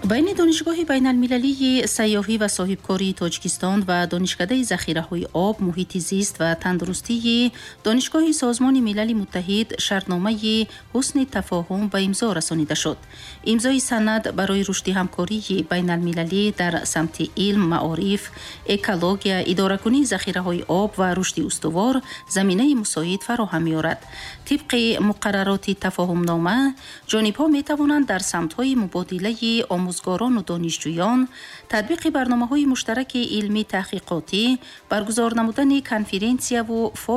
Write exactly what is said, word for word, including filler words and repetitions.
بین دانشگاه بین المللی سیاحی و صاحبکاری تاجیکستان و دانشکده ذخیره‌های آب، محیط زیست و تندرستی دانشگاه سازمان ملل متحد شرطنامه حسن تفاهم به امضا رسانیده شد. امضای سند برای رشد همکاری بین المللی در سمت علم، معارف، اکولوژی، اداره‌کنی ذخیره‌های آب و رشد استوار زمینه مساعد فراهم می‌آورد. طبق مقررات تفاهم‌نامه، جانب‌ها می‌توانند در سمت‌های مبادله آموزگاران و دانشجویان، تطبیق برنامه‌های مشترک علمی تحقیقاتی، برگزار نمودن کنفرانس‌ها و